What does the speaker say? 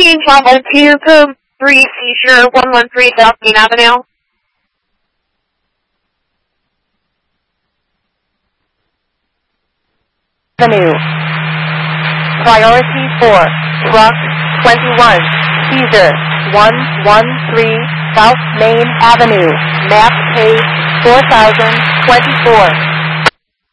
13 travel to Code 3 Seizure 113 South Main Avenue. Avenue. Priority 4, Truck 21, Seizure 113 South Main Avenue, map page 4024.